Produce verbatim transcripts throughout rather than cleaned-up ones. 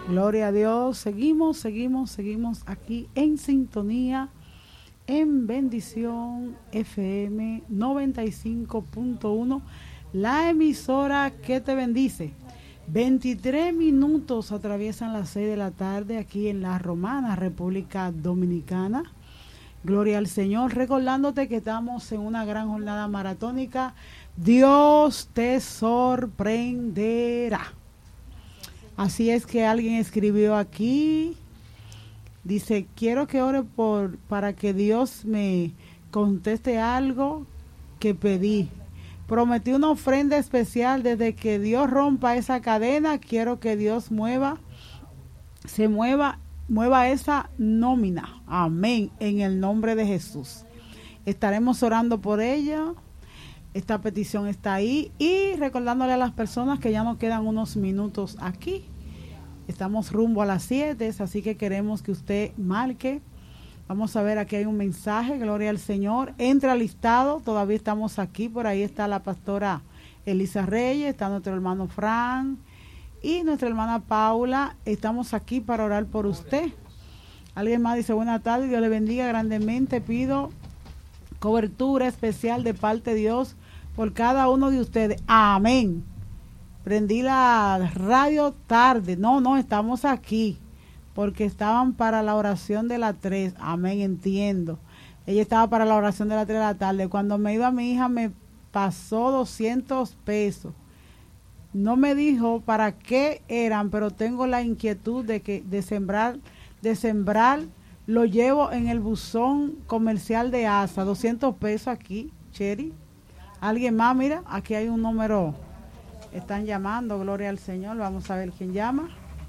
Gloria a Dios. Seguimos, seguimos, seguimos aquí en sintonía en Bendición F M noventa y cinco punto uno, la emisora que te bendice. veintitrés minutos atraviesan las seis de la tarde aquí en La Romana, República Dominicana. Gloria al Señor, recordándote que estamos en una gran jornada maratónica. Dios te sorprenderá. Así es que alguien escribió aquí, dice, quiero que ore por para que Dios me conteste algo que pedí. Prometí una ofrenda especial. Desde que Dios rompa esa cadena, quiero que Dios mueva, se mueva, mueva esa nómina. Amén, en el nombre de Jesús. Estaremos orando por ella. Esta petición está ahí. Y recordándole a las personas que ya nos quedan unos minutos aquí. Estamos rumbo a las siete, así que queremos que usted marque. Vamos a ver, aquí hay un mensaje, gloria al Señor. Entra al listado, todavía estamos aquí. Por ahí está la pastora Elisa Reyes, está nuestro hermano Fran y nuestra hermana Paula. Estamos aquí para orar por usted. Alguien más dice, buenas tardes, Dios le bendiga grandemente. Pido cobertura especial de parte de Dios por cada uno de ustedes. Amén. Prendí la radio tarde. No, no, estamos aquí porque estaban para la oración de las tres. Amén, entiendo. Ella estaba para la oración de las tres de la tarde. Cuando me iba mi hija me pasó doscientos pesos. No me dijo para qué eran, pero tengo la inquietud de que de sembrar, de sembrar, lo llevo en el buzón comercial de A S A. doscientos pesos aquí, Cheri. ¿Alguien más? Mira, aquí hay un número. Están llamando, gloria al Señor. Vamos a ver quién llama.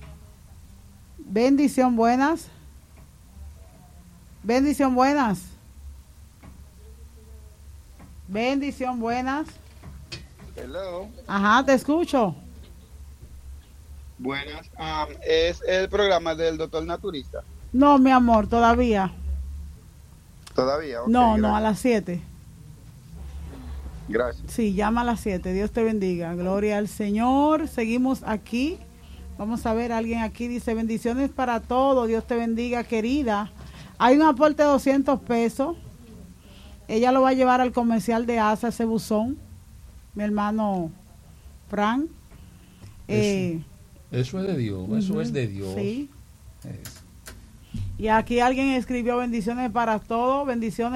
Bendición, buenas. Bendición, buenas. Bendición, buenas. Hello. Ajá, te escucho. Buenas. Um, ¿Es el programa del doctor naturista? No, mi amor, todavía. ¿Todavía? Okay, no, gracias. no, a las siete. Gracias. Sí, llama a las siete. Dios te bendiga. Gloria al Señor. Seguimos aquí. Vamos a ver, alguien aquí dice, bendiciones para todos. Dios te bendiga, querida. Hay un aporte de doscientos pesos. Ella lo va a llevar al comercial de A S A, ese buzón. Mi hermano Frank. Eso, eh, eso es de Dios, uh-huh. Eso es de Dios. Sí. Es. Y aquí alguien escribió bendiciones para todos, bendiciones